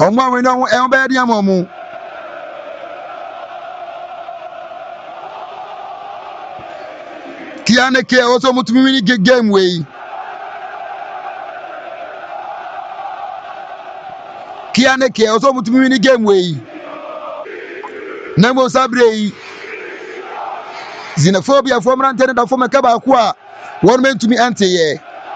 Omo we no e be dia momu. Kiane ke also mutumi win game way. Kiane ke also mutumi win game way. Nemo sabre xenophobia for mrantene da for mekaba ko a won meant to me ante ye.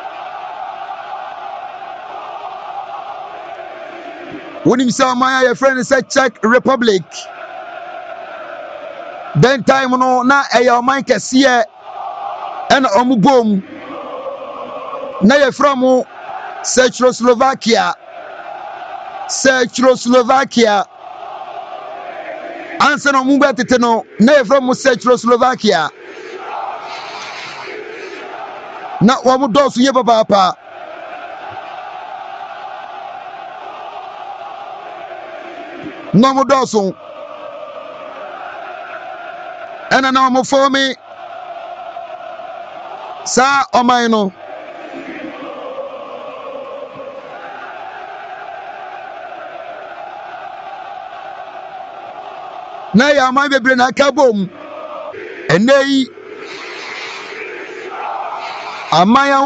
When himself my friend said Czech Republic. Then time no na eya man kese and omubom na ye from Czechoslovakia answer no mumba tete no na ye from Czechoslovakia na wamu dosu ye papa no mo dosu ena na mo for me sa omai no na ya man bebre na kabom enei amaya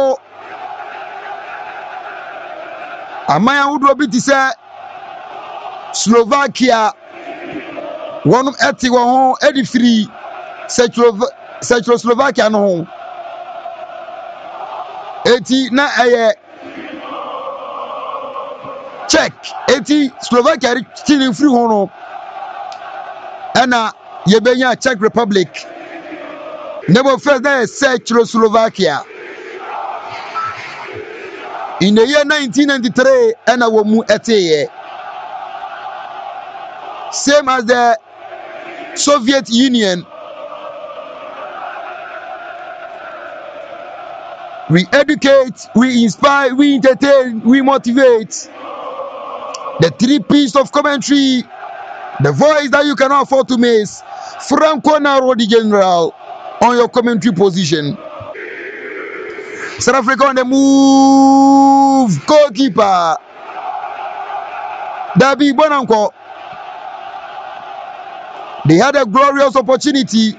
udro bi ti se Slovakia wonum eti wo ho edi free Czechoslovakia no ho eti na eye Czech eti Slovakia ri free ho no ana yebenya Czech Republic never first na Czechoslovakia in the year 1993 ana wo mu eteye same as the Soviet Union. We educate, we inspire, we entertain, we motivate. The 3 P's of commentary, the voice that you cannot afford to miss. Franco Naro, the general, on your commentary position. South Africa on the move, goalkeeper. Dabi Bonanko. They had a glorious opportunity.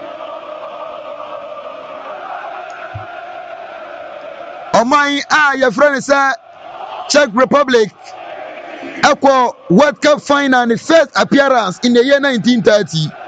Omai your friend said Czech Republic World Cup final first appearance in the year 1930.